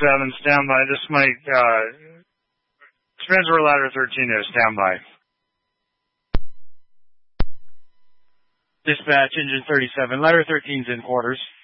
standby. This might, depends where ladder 13 is, standby. Dispatch, engine 37, ladder 13's in quarters.